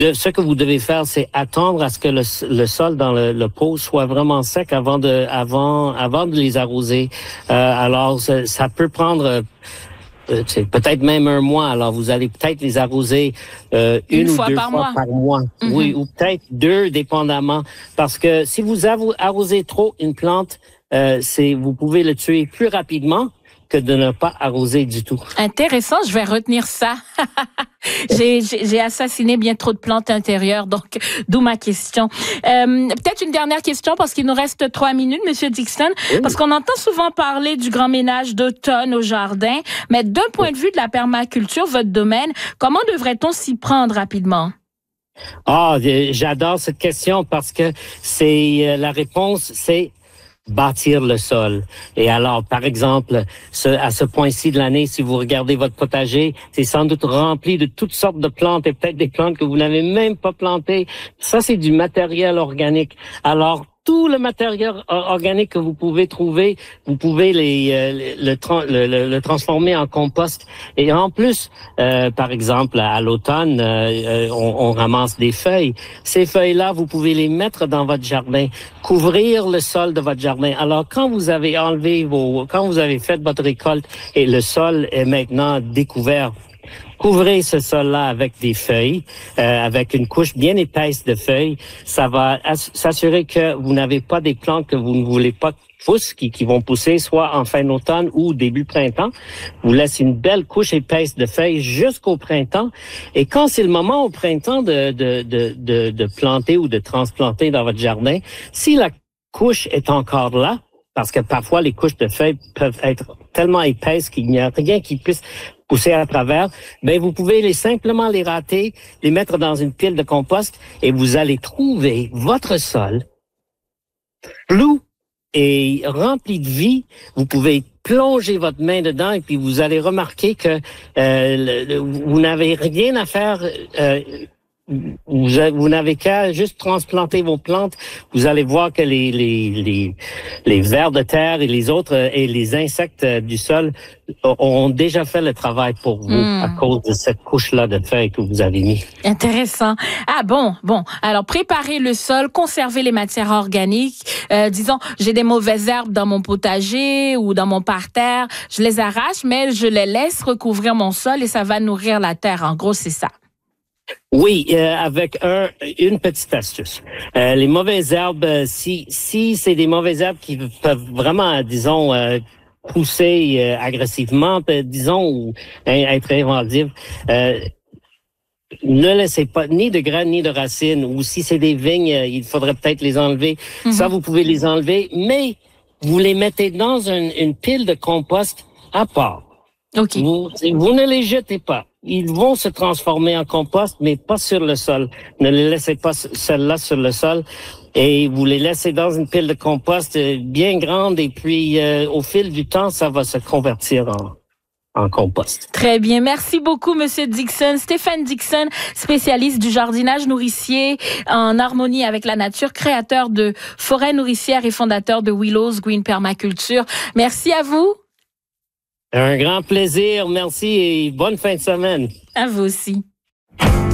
Ce que vous devez faire, c'est attendre à ce que le sol dans le pot soit vraiment sec avant de les arroser. Alors, ça peut prendre peut-être même un mois. Alors, vous allez peut-être les arroser une ou deux fois par mois. Mm-hmm. Oui, ou peut-être deux, dépendamment. Parce que si vous arrosez trop une plante, vous pouvez le tuer plus rapidement que de ne pas arroser du tout. Intéressant, je vais retenir ça. J'ai assassiné bien trop de plantes intérieures, donc d'où ma question. Peut-être une dernière question, parce qu'il nous reste 3 minutes, Monsieur Dixon, oui. Parce qu'on entend souvent parler du grand ménage d'automne au jardin, mais d'un point de vue de la permaculture, votre domaine, comment devrait-on s'y prendre rapidement? Ah, j'adore cette question parce que la réponse, c'est bâtir le sol. Et alors, par exemple, à ce point-ci de l'année, si vous regardez votre potager, c'est sans doute rempli de toutes sortes de plantes et peut-être des plantes que vous n'avez même pas plantées. Ça, c'est du matériel organique. Alors, tout le matériel organique que vous pouvez trouver, vous pouvez le transformer en compost. Et en plus, par exemple, à l'automne, on ramasse des feuilles. Ces feuilles-là, vous pouvez les mettre dans votre jardin, couvrir le sol de votre jardin. Alors, quand vous avez fait votre récolte et le sol est maintenant découvert, couvrez ce sol-là avec des feuilles, avec une couche bien épaisse de feuilles. Ça va s'assurer que vous n'avez pas des plantes que vous ne voulez pas poussent, qui vont pousser soit en fin d'automne ou début printemps. Vous laissez une belle couche épaisse de feuilles jusqu'au printemps. Et quand c'est le moment au printemps de planter ou de transplanter dans votre jardin, si la couche est encore là, parce que parfois les couches de feuilles peuvent être tellement épaisses qu'il n'y a rien qui puisse pousser à travers, ben vous pouvez simplement les râter, les mettre dans une pile de compost et vous allez trouver votre sol flou et rempli de vie. Vous pouvez plonger votre main dedans et puis vous allez remarquer que vous n'avez rien à faire. Vous n'avez qu'à juste transplanter vos plantes. Vous allez voir que les vers de terre et les autres et les insectes du sol ont déjà fait le travail pour vous à cause de cette couche-là de feuilles que vous avez mis. Intéressant. Ah bon. Alors, préparer le sol, conserver les matières organiques. Disons, j'ai des mauvaises herbes dans mon potager ou dans mon parterre. Je les arrache, mais je les laisse recouvrir mon sol et ça va nourrir la terre. En gros, c'est ça. Oui, avec une petite astuce. Les mauvaises herbes, si c'est des mauvaises herbes qui peuvent vraiment, disons, pousser agressivement, disons, ou être invasives, ne laissez pas ni de graines ni de racines. Ou si c'est des vignes, il faudrait peut-être les enlever. Mm-hmm. Ça, vous pouvez les enlever, mais vous les mettez dans une pile de compost à part. Okay. Vous ne les jetez pas. Ils vont se transformer en compost, mais pas sur le sol. Ne les laissez pas celles-là sur le sol. Et vous les laissez dans une pile de compost bien grande. Et puis, au fil du temps, ça va se convertir en compost. Très bien. Merci beaucoup, Monsieur Dixon. Stéphane Dixon, spécialiste du jardinage nourricier en harmonie avec la nature, créateur de forêts nourricières et fondateur de Willows Green Permaculture. Merci à vous. Un grand plaisir. Merci et bonne fin de semaine. À vous aussi.